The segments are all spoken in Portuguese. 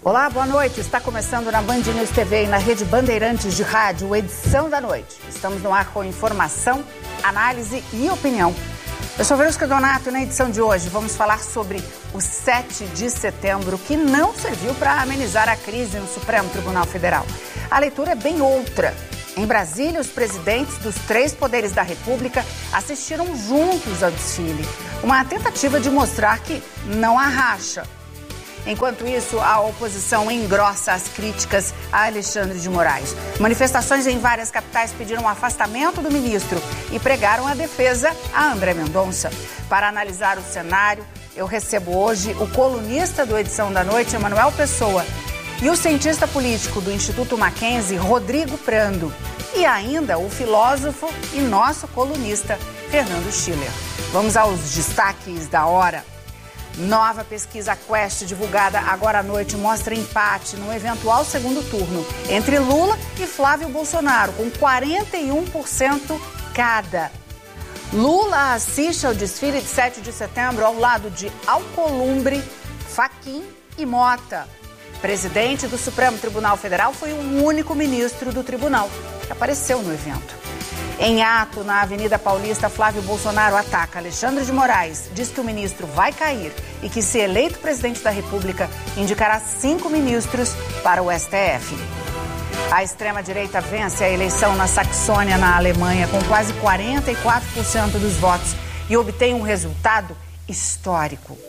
Olá, boa noite. Está começando na Band News TV e na Rede Bandeirantes de Rádio, edição da noite. Estamos no ar com informação, análise e opinião. Eu sou Verusca Donato e na edição de hoje vamos falar sobre o 7 de setembro, que não serviu para amenizar a crise no Supremo Tribunal Federal. A leitura é bem outra. Em Brasília, os presidentes dos 3 poderes da República assistiram juntos ao desfile. Uma tentativa de mostrar que não há racha. Enquanto isso, a oposição engrossa as críticas a Alexandre de Moraes. Manifestações em várias capitais pediram o afastamento do ministro e pregaram a defesa a André Mendonça. Para analisar o cenário, eu recebo hoje o colunista do Edição da Noite, Emanuel Pessoa, e o cientista político do Instituto Mackenzie, Rodrigo Prando. E ainda o filósofo e nosso colunista, Fernando Schiller. Vamos aos destaques da hora. Nova pesquisa Quest, divulgada agora à noite, mostra empate no eventual segundo turno entre Lula e Flávio Bolsonaro, com 41% cada. Lula assiste ao desfile de 7 de setembro ao lado de Alcolumbre, Fachin e Mota. Presidente do Supremo Tribunal Federal foi o único ministro do tribunal que apareceu no evento. Em ato, na Avenida Paulista, Flávio Bolsonaro ataca Alexandre de Moraes, diz que o ministro vai cair e que, se eleito presidente da República, indicará 5 ministros para o STF. A extrema-direita vence a eleição na Saxônia, na Alemanha, com quase 44% dos votos e obtém um resultado histórico.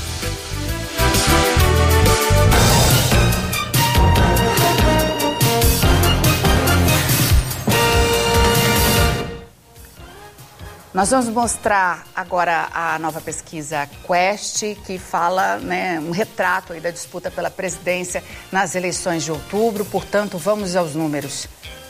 Nós vamos mostrar agora a nova pesquisa Quest, que fala, um retrato aí da disputa pela presidência nas eleições de outubro. Portanto, vamos aos números.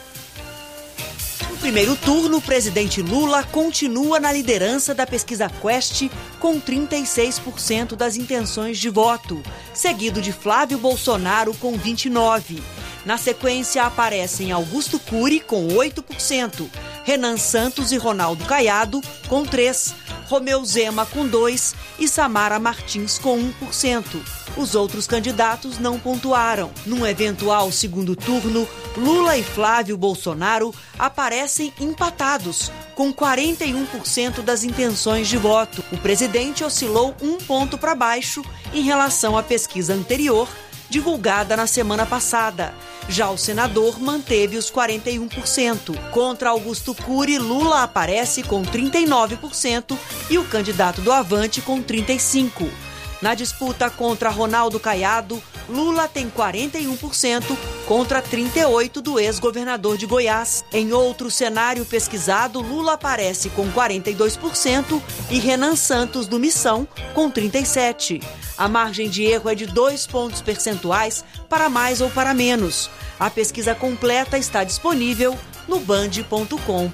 No primeiro turno, o presidente Lula continua na liderança da pesquisa Quest com 36% das intenções de voto, seguido de Flávio Bolsonaro com 29%. Na sequência, aparecem Augusto Cury com 8%, Renan Santos e Ronaldo Caiado com 3%, Romeu Zema com 2% e Samara Martins com 1%. Os outros candidatos não pontuaram. Num eventual segundo turno, Lula e Flávio Bolsonaro aparecem empatados, com 41% das intenções de voto. O presidente oscilou 1 ponto para baixo em relação à pesquisa anterior, divulgada na semana passada. Já o senador manteve os 41%. Contra Augusto Cury, Lula aparece com 39% e o candidato do Avante com 35%. Na disputa contra Ronaldo Caiado, Lula tem 41% contra 38% do ex-governador de Goiás. Em outro cenário pesquisado, Lula aparece com 42% e Renan Santos, do Missão, com 37%. A margem de erro é de 2 pontos percentuais para mais ou para menos. A pesquisa completa está disponível no band.com.br.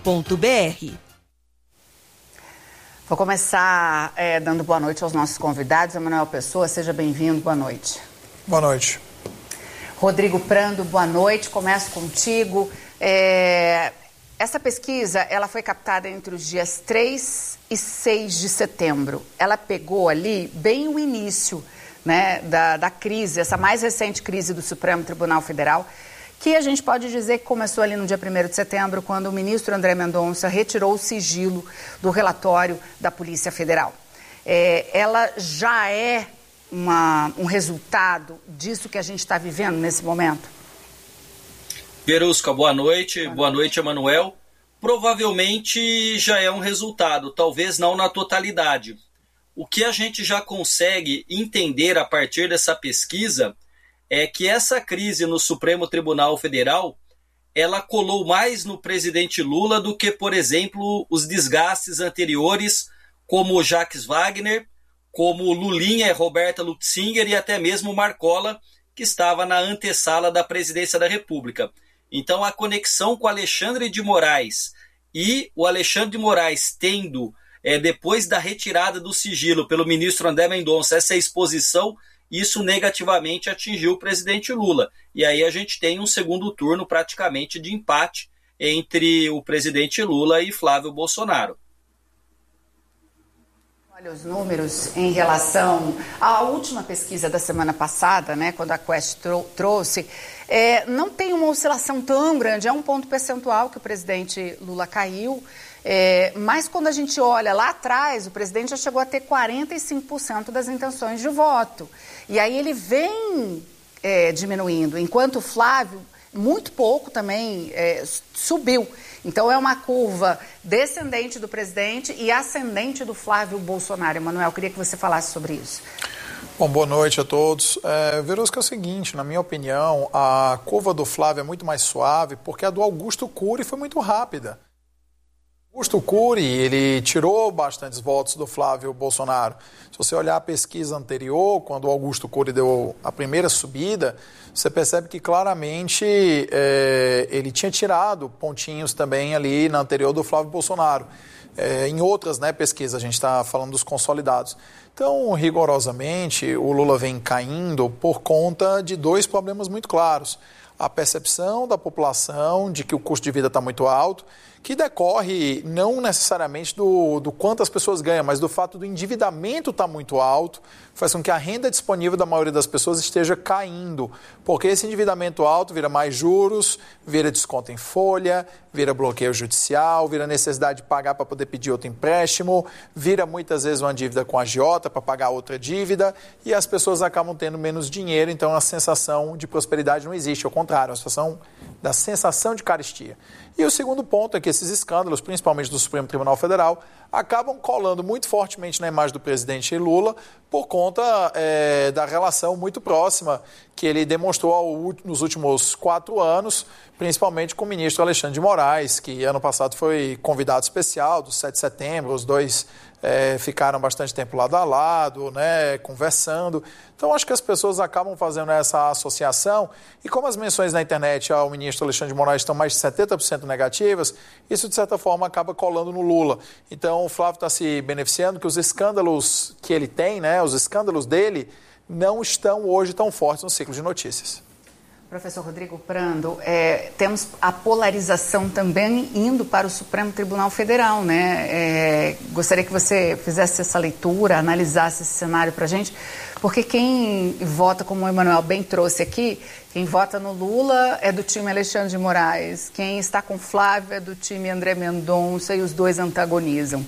Vou começar dando boa noite aos nossos convidados. Emanuel Pessoa, seja bem-vindo, boa noite. Boa noite. Rodrigo Prando, boa noite, começo contigo. Essa pesquisa, ela foi captada entre os dias 3 e 6 de setembro. Ela pegou ali bem o início, da crise, essa mais recente crise do Supremo Tribunal Federal, que a gente pode dizer que começou ali no dia 1º de setembro, quando o ministro André Mendonça retirou o sigilo do relatório da Polícia Federal. Ela já é um resultado disso que a gente está vivendo nesse momento? Verusca, boa noite. Boa noite, Emanuel. Provavelmente já é um resultado, talvez não na totalidade. O que a gente já consegue entender a partir dessa pesquisa é que essa crise no Supremo Tribunal Federal, ela colou mais no presidente Lula do que, por exemplo, os desgastes anteriores, como Jacques Wagner, como Lulinha, Roberta Lutzinger e até mesmo Marcola, que estava na antessala da presidência da República. Então, a conexão com Alexandre de Moraes e o Alexandre de Moraes tendo, depois da retirada do sigilo pelo ministro André Mendonça, essa exposição, isso negativamente atingiu o presidente Lula. E aí a gente tem um segundo turno praticamente de empate entre o presidente Lula e Flávio Bolsonaro. Olha, os números em relação à última pesquisa da semana passada, né, quando a Quest trouxe, não tem uma oscilação tão grande, é um ponto percentual que o presidente Lula caiu, mas quando a gente olha lá atrás, o presidente já chegou a ter 45% das intenções de voto. E aí ele vem diminuindo, enquanto o Flávio, muito pouco também, subiu. Então, é uma curva descendente do presidente e ascendente do Flávio Bolsonaro. Emanuel, queria que você falasse sobre isso. Bom, boa noite a todos. Verusca, é o seguinte, na minha opinião, a curva do Flávio é muito mais suave porque a do Augusto Cury foi muito rápida. Augusto Cury, ele tirou bastantes votos do Flávio Bolsonaro. Se você olhar a pesquisa anterior, quando o Augusto Cury deu a primeira subida, você percebe que claramente ele tinha tirado pontinhos também ali na anterior do Flávio Bolsonaro. Em outras pesquisas, a gente está falando dos consolidados. Então, rigorosamente, o Lula vem caindo por conta de dois problemas muito claros. A percepção da população de que o custo de vida está muito alto, que decorre não necessariamente do quanto as pessoas ganham, mas do fato do endividamento estar muito alto, faz com que a renda disponível da maioria das pessoas esteja caindo, porque esse endividamento alto vira mais juros, vira desconto em folha, vira bloqueio judicial, vira necessidade de pagar para poder pedir outro empréstimo, vira muitas vezes uma dívida com a agiota para pagar outra dívida e as pessoas acabam tendo menos dinheiro, então a sensação de prosperidade não existe, ao contrário, a sensação da sensação de carestia. E o segundo ponto é que esses escândalos, principalmente do Supremo Tribunal Federal, acabam colando muito fortemente na imagem do presidente Lula por conta da relação muito próxima que ele demonstrou nos últimos 4 anos, principalmente com o ministro Alexandre de Moraes, que ano passado foi convidado especial do 7 de setembro, os dois ficaram bastante tempo lado a lado, conversando. Então, acho que as pessoas acabam fazendo essa associação e como as menções na internet ao ministro Alexandre de Moraes estão mais de 70% negativas, isso, de certa forma, acaba colando no Lula. Então, o Flávio está se beneficiando que os escândalos que ele tem, os escândalos dele, não estão hoje tão fortes no ciclo de notícias. Professor Rodrigo Prando, temos a polarização também indo para o Supremo Tribunal Federal, né? Gostaria que você fizesse essa leitura, analisasse esse cenário para a gente, porque quem vota, como o Emanuel bem trouxe aqui, quem vota no Lula é do time Alexandre de Moraes, quem está com Flávio é do time André Mendonça e os dois antagonizam.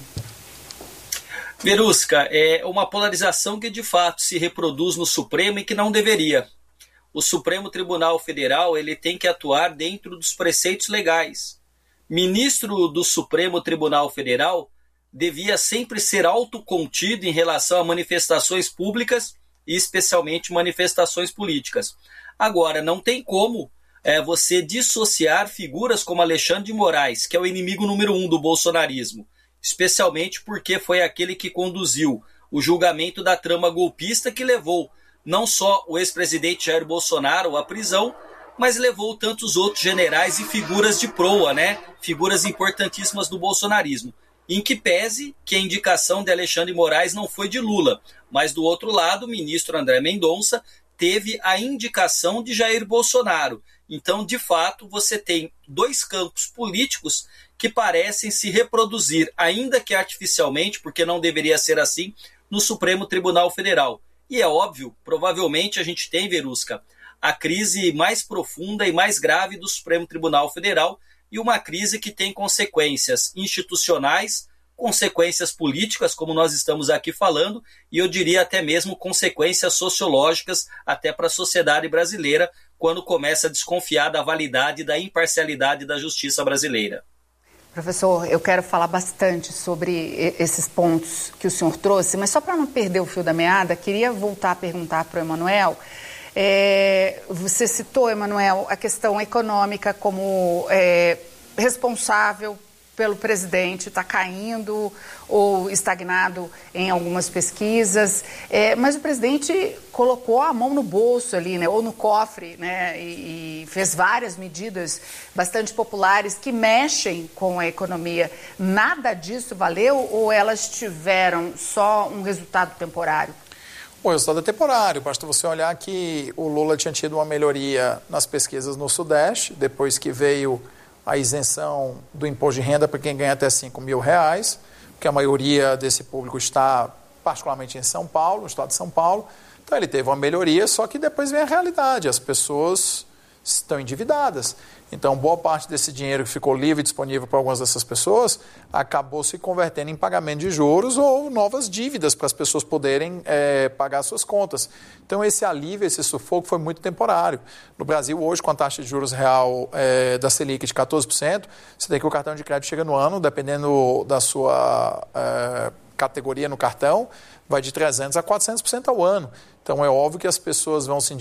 Verusca, é uma polarização que de fato se reproduz no Supremo e que não deveria. O Supremo Tribunal Federal ele tem que atuar dentro dos preceitos legais. Ministro do Supremo Tribunal Federal devia sempre ser autocontido em relação a manifestações públicas e especialmente manifestações políticas. Agora, não tem como você dissociar figuras como Alexandre de Moraes, que é o inimigo número 1 do bolsonarismo, especialmente porque foi aquele que conduziu o julgamento da trama golpista que levou não só o ex-presidente Jair Bolsonaro à prisão, mas levou tantos outros generais e figuras de proa, figuras importantíssimas do bolsonarismo. Em que pese que a indicação de Alexandre de Moraes não foi de Lula, mas do outro lado, o ministro André Mendonça teve a indicação de Jair Bolsonaro. Então, de fato, você tem dois campos políticos que parecem se reproduzir, ainda que artificialmente, porque não deveria ser assim, no Supremo Tribunal Federal. E é óbvio, provavelmente a gente tem, Verusca, a crise mais profunda e mais grave do Supremo Tribunal Federal e uma crise que tem consequências institucionais, consequências políticas, como nós estamos aqui falando, e eu diria até mesmo consequências sociológicas até para a sociedade brasileira, quando começa a desconfiar da validade e da imparcialidade da justiça brasileira. Professor, eu quero falar bastante sobre esses pontos que o senhor trouxe, mas só para não perder o fio da meada, queria voltar a perguntar para o Emanuel. Você citou, Emanuel, a questão econômica como responsável pelo presidente, está caindo ou estagnado em algumas pesquisas, mas o presidente colocou a mão no bolso ali, ou no cofre, e fez várias medidas bastante populares que mexem com a economia. Nada disso valeu ou elas tiveram só um resultado temporário? O resultado é temporário, basta você olhar que o Lula tinha tido uma melhoria nas pesquisas no Sudeste, depois que veio a isenção do imposto de renda para quem ganha até R$5.000, porque a maioria desse público está particularmente em São Paulo, no estado de São Paulo. Então ele teve uma melhoria, só que depois vem a realidade, as pessoas estão endividadas. Então, boa parte desse dinheiro que ficou livre e disponível para algumas dessas pessoas acabou se convertendo em pagamento de juros ou novas dívidas para as pessoas poderem pagar suas contas. Então, esse alívio, esse sufoco foi muito temporário. No Brasil, hoje, com a taxa de juros real da Selic de 14%, você tem que o cartão de crédito chega no ano, dependendo da sua categoria no cartão, vai de 300% a 400% ao ano. Então, é óbvio que as pessoas vão se